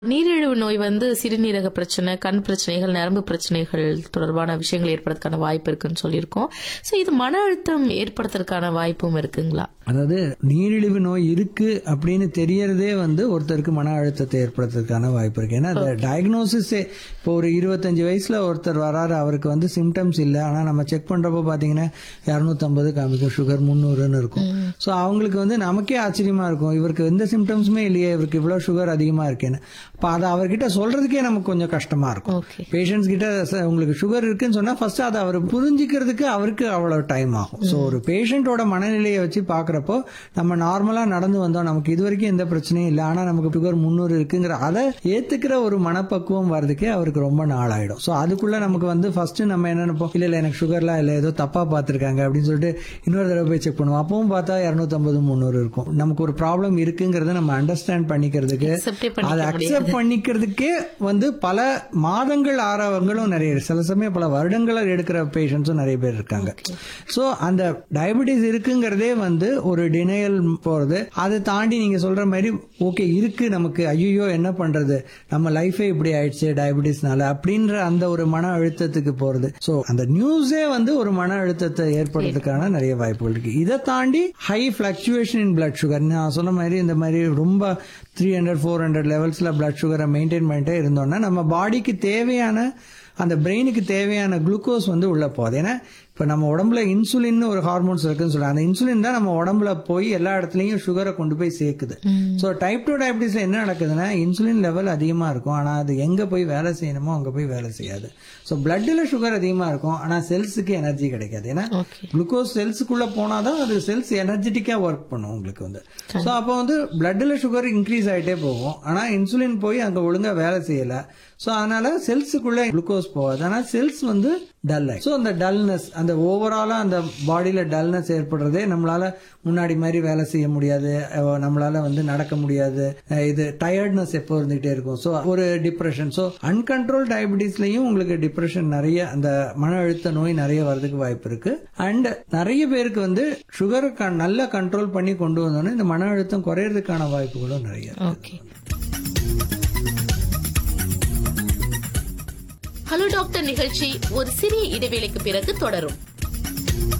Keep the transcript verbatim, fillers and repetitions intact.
நீரிழிவு நோய் வந்து சிறுநீரக பிரச்சனை, கண் பிரச்சனைகள், நரம்பு பிரச்சனைகள் தொடர்பான விஷயங்கள் ஏற்படுறதுக்கான வாய்ப்பு இருக்குன்னு சொல்லியிருக்கோம். ஸோ இது மன அழுத்தம் ஏற்படுத்துறதுக்கான வாய்ப்பும் இருக்குங்களா? அதாவது நீரிழிவு நோய் இருக்கு அப்படின்னு தெரியறதே வந்து ஒருத்தருக்கு மன அழுத்தத்தை ஏற்படுத்துறதுக்கான வாய்ப்பு இருக்கு. ஏன்னா அந்த டயக்னோசிஸே இப்போ ஒரு இருபத்தஞ்சு வயசுல ஒருத்தர் வராரு, அவருக்கு வந்து சிம்டம்ஸ் இல்லை, ஆனா நம்ம செக் பண்றப்போ பாத்தீங்கன்னா இருநூத்தி ஐம்பது காமிக்கும், சுகர் முந்நூறுன்னு இருக்கும். ஸோ அவங்களுக்கு வந்து நமக்கே ஆச்சரியமா இருக்கும், இவருக்கு எந்த சிம்டம்ஸுமே இல்லையே, இவருக்கு இவ்வளவு சுகர் அதிகமா இருக்கேன்னு. அப்ப அதை அவர்கிட்ட சொல்றதுக்கே நமக்கு கொஞ்சம் கஷ்டமா இருக்கும். பேஷண்ட்ஸ் கிட்ட "சார், உங்களுக்கு சுகர் இருக்குன்னு சொன்னா ஃபர்ஸ்ட் அதை அவர் புரிஞ்சுக்கிறதுக்கு அவருக்கு அவ்வளவு டைம் ஆகும். ஸோ ஒரு பேஷண்டோட மனநிலையை வச்சு பாக்குறப்போ நம்ம நார்மலா நடந்து வந்தோம், நமக்கு இது வரைக்கும் எந்த பிரச்சனையும் இல்லை, ஆனா நமக்கு சுகர் முந்நூறு இருக்குங்கிற அதை ஏத்துக்கிற ஒரு மனப்பக்குவம் வர்றதுக்கே அவருக்கு ரொம்ப நாள் ஆயிடும். ஸோ அதுக்குள்ள நமக்கு வந்து ஃபர்ஸ்ட் நம்ம என்ன நினைப்போம், இல்ல இல்ல எனக்கு சுகர்லாம் இல்லை, ஏதோ தப்பா பாத்துருக்காங்க அப்படின்னு சொல்லிட்டு இன்னொரு தடவை போய் செக் பண்ணுவோம். அப்பவும் பார்த்தா இருநூத்தி ஐம்பது முந்நூறு இருக்கும். நமக்கு ஒரு ப்ராப்ளம் இருக்குங்கிறத நம்ம அண்டர்ஸ்டாண்ட் பண்ணிக்கிறதுக்கு, அதை அக்செப்ட் பண்ணிக்கிறதுக்கே வந்து பல மாதங்கள் ஆறவங்களும் நிறைய, சில சமயம் பல வருடங்களை எடுக்கிற பேஷண்ட்ஸும் நிறைய பேர் இருக்காங்க. சோ அந்த டயபிட்டிஸ் இருக்குங்கிறதே வந்து ஒரு டினையல் போறது. அதை தாண்டி நீங்க சொல்ற மாதிரி ஓகே இருக்கு நமக்கு, ஐயோ என்ன பண்றது, நம்ம லைஃபே இப்படி ஆயிடுச்சு டயபிட்டிஸ்னால அப்படின்ற அந்த ஒரு மன அழுத்தத்துக்கு போறது. சோ அந்த நியூஸே வந்து ஒரு மன அழுத்தத்தை ஏற்படுறதுக்கான நிறைய வாய்ப்புகள் இருக்கு. இதை தாண்டி ஹை பிளக்சுவேஷன் இன் பிளட் சுகர், நான் சொன்ன மாதிரி இந்த மாதிரி ரொம்ப three hundred four hundred லெவல்ஸ்ல blood சுகரை மெயின்டைன் பண்ணிட்டே இருந்தோம்னா நம்ம பாடிக்கு தேவையான, அந்த பிரெயினுக்கு தேவையான குளுக்கோஸ் வந்து உள்ள போகுது. ஏன்னா இப்ப நம்ம உடம்புல இன்சுலின் ஒரு ஹார்மோன்ஸ் இருக்குன்னு சொல்றாங்க, அந்த இன்சுலின் தான் நம்ம உடம்புல போய் எல்லா இடத்துலயும் சுகரை கொண்டு போய் சேர்க்குது. சோ டைப் டூ டயபிட்டிஸ்ல என்ன நடக்குதுன்னா இன்சுலின் லெவல் அதிகமா இருக்கும், ஆனா அது எங்க போய் வேலை செய்யணுமோ அங்க போய் வேலை செய்யாது. சோ பிளட்ல சுகர் அதிகமா இருக்கும், ஆனா செல்ஸுக்கு எனர்ஜி கிடைக்காது. ஏன்னா குளுக்கோஸ் செல்ஸுக்குள்ள போனாதான் அது செல்ஸ் எனர்ஜெட்டிக்கா ஒர்க் பண்ணும் உங்களுக்கு வந்து. சோ அப்போ வந்து பிளட்ல சுகர் இன்க்ரீஸ் ஆயிட்டே போகும், ஆனா இன்சுலின் போய் அங்க ஒழுங்கா வேலை செய்யல. சோ அதனால செல்ஸுக்குள்ள குளுக்கோஸ் போகாது, ஆனா செல்ஸ் வந்து டல் ஆகும். சோ அந்த டல்னஸ், அந்த ஓவராலா அந்த பாடியில டல்னஸ் ஏற்படுறதே நம்மளால முன்னாடி மாதிரி வேலை செய்ய முடியாது, நம்மளால வந்து நடக்க முடியாது, இது டயர்ட்னஸ் எப்போ இருந்துகிட்டே இருக்கும். சோ ஒரு டிப்ரெஷன். சோ அன்கண்ட்ரோல் டயபிட்டிஸ்லயும் உங்களுக்கு டிப்ரெஷன் நிறைய, அந்த மன அழுத்த நோய் நிறைய வர்றதுக்கு வாய்ப்பு இருக்கு. அண்ட் நிறைய பேருக்கு வந்து சுகரை நல்லா கண்ட்ரோல் பண்ணி கொண்டு வந்தோம்னா இந்த மன அழுத்தம் குறையறதுக்கான வாய்ப்புகளும் நிறைய இருக்கு. ஹலோ டாக்டர் நிகழ்ச்சி ஒரு சிறிய இடைவேளைக்கு பிறகு தொடரும்.